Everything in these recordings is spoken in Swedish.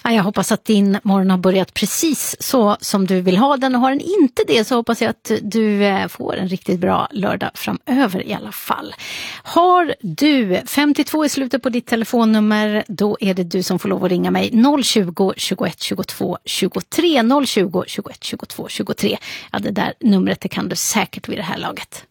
Ja, jag hoppas att din morgon har börjat precis så som du vill ha den, och har den inte det så hoppas jag att du får en riktigt bra lördag framöver i alla fall. Har du 52 i slutet på ditt telefonnummer, då är det du som får lov att ringa mig 020 21 22 23 020 21 22 23. Ja, det där numret det kan du säkert vid det här laget.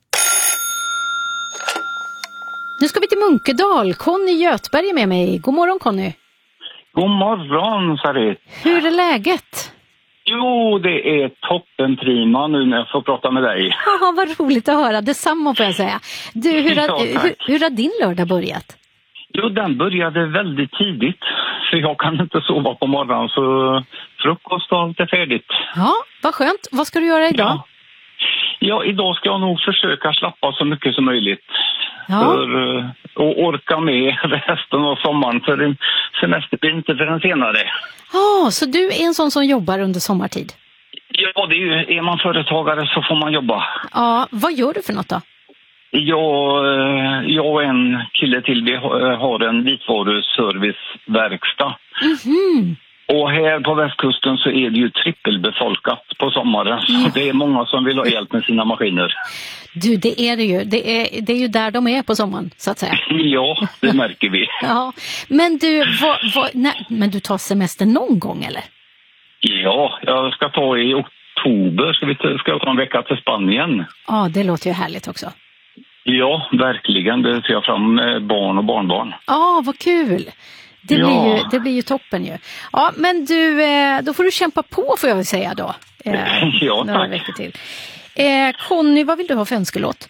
Nu ska vi till Munkedal. Conny Götberg är med mig. God morgon, Conny. God morgon, Sari. Hur är läget? Jo, det är toppen prima nu när jag får prata med dig. Ja, vad roligt att höra. Detsamma får jag säga. Du, hur har din lördag börjat? Jo, den började väldigt tidigt. För jag kan inte sova på morgonen, så frukost och allt är färdigt. Ja, vad skönt. Vad ska du göra idag? Ja, idag ska jag nog försöka slappa så mycket som möjligt. Ja. För att orka med resten av sommaren. För en semester blir inte förrän senare. Ja, så du är en sån som jobbar under sommartid? Ja, det är ju, är man företagare så får man jobba. Ja, vad gör du för något då? Jag och en kille till, vi har en vitvaruserviceverkstad. Mhm. Och här på västkusten så är det ju trippelbefolkat på sommaren. Så det är många som vill ha hjälp med sina maskiner. Du, det är det ju. Det är ju där de är på sommaren, så att säga. Ja, det märker vi. Ja, men du, men du tar semester någon gång, eller? Ja, jag ska ta i oktober. Ska jag ta en vecka till Spanien. Ja, det låter ju härligt också. Ja, verkligen. Det ser jag fram med barn och barnbarn. Ja, vad kul. Det blir ju toppen ju. Ja, men du, då får du kämpa på, får jag väl säga då. Ja, några tack. veckor till. Conny, vad vill du ha för önskelåt?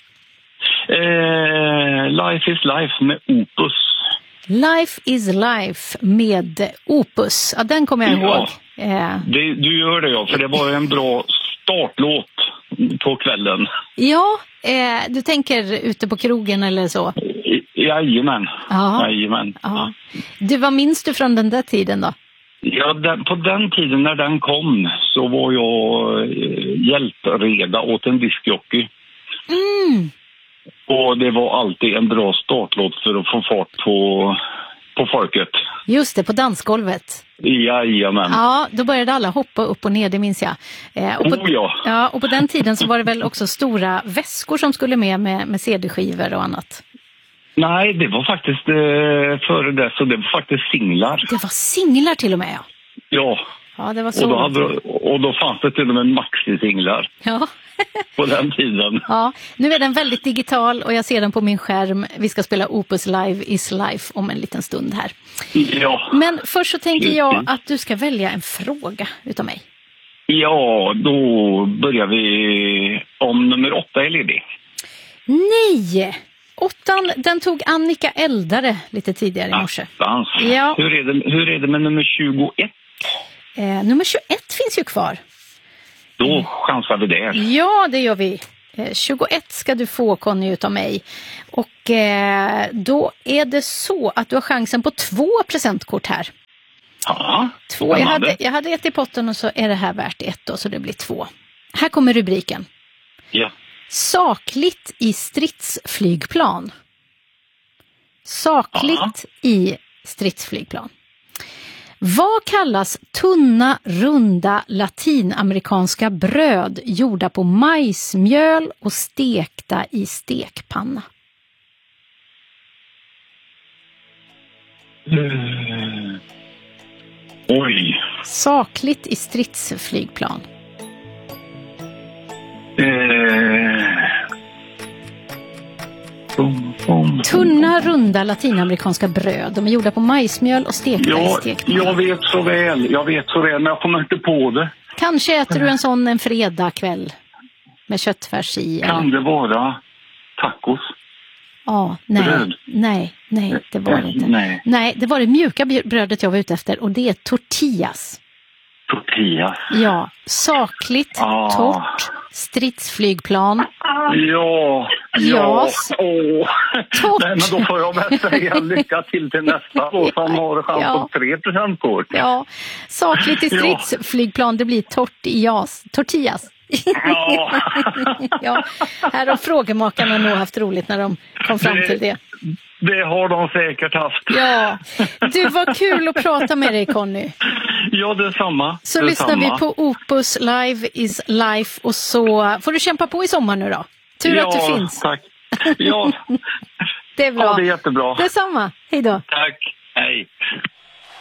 Life is life med Opus. Life is life med Opus. Ja, den kommer jag ihåg. Du gör det, ja. För det var en bra startlåt på kvällen. Ja, du tänker ute på krogen eller så? Jajamän. Ja. Jajamän. Ja. Du, vad minns du från den där tiden då? Ja, på den tiden när den kom så var jag hjälpreda åt en diskjockey. Mm. Och det var alltid en bra startlåt för att få fart på folket. Just det, på dansgolvet. Jajamän. Ja, då började alla hoppa upp och ner, det minns jag. Ja, och på den tiden så var det väl också stora väskor som skulle med CD-skivor och annat. Nej, det var faktiskt före det, så det var faktiskt singlar. Det var singlar till och med, ja. Ja. Ja, det var så. Och då fanns det till och med maxi-singlar. Ja. På den tiden. Ja, nu är den väldigt digital och jag ser den på min skärm. Vi ska spela Opus Live is Life om en liten stund här. Ja. Men först så tänker jag att du ska välja en fråga utav mig. Ja, då börjar vi om nummer 8 är ledig. Nej! 8, den tog Annika Eldare lite tidigare i morse. Ja. Hur är det med nummer 21? Nummer 21 finns ju kvar. Då chansar vi där. Ja, det gör vi. 21 ska du få, Conny, utav mig. Och då är det så att du har chansen på 2 presentkort här. Ja, 2. Jag hade 1 i potten och så är det här värt 1 då, så det blir 2. Här kommer rubriken. Ja. Sakligt i stridsflygplan. Sakligt i stridsflygplan. Vad kallas tunna, runda latinamerikanska bröd gjorda på majsmjöl och stekta i stekpanna? Oj. Sakligt i stridsflygplan. Tunna, runda latinamerikanska bröd. De är gjorda på majsmjöl och stekta i stekpanna. Jag vet så väl, men jag kommer inte på det. Kanske äter du en sån en fredagkväll med köttfärs i. Kan det vara tacos? Ja, nej, det var det inte. Nej, det var det mjuka brödet jag var ute efter och det är tortillas. Tortillas? Ja, sakligt, torrt, stridsflygplan. Ja. Torrt. Nej, men då får jag väl säga lycka till nästa då som har chans på 3%-kort. Ja, sakligt i stridsflygplan, det blir tortillas. Ja, här har frågemakarna nog haft roligt när de kom fram till det. Det har de säkert haft. Ja, du, var kul att prata med dig, Conny. Ja, det är samma. Så det är lyssnar samma. vi på Opus Live is Life och så får du kämpa på i sommar nu då. Tur att du finns. Tack. Ja, Det är bra. ja, det är jättebra. Detsamma. Hej då. Tack.